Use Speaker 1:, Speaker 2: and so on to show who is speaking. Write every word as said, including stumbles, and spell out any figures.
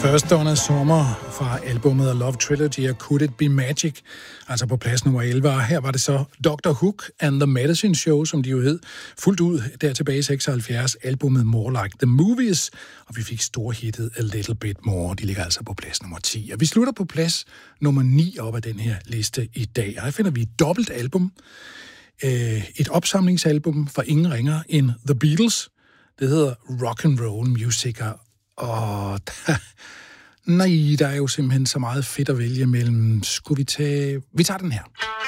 Speaker 1: First Donna Summer fra albumet A Love Trilogy og Could It Be Magic, altså på plads nummer elleve. Og her var det så doctor Hook and the Medicine Show, som de jo hed, fuldt ud der tilbage i seksoghalvfjerds, albumet More Like the Movies, og vi fik storhittet A Little Bit More. De ligger altså på plads nummer ti. Og vi slutter på plads nummer ni op af den her liste i dag. Og her finder vi et dobbelt album, et opsamlingsalbum fra ingen ringer end The Beatles. Det hedder Rock and Roll Music, og der, nej, der er jo simpelthen så meget fedt at vælge mellem. Skulle vi tage... Vi tager den her.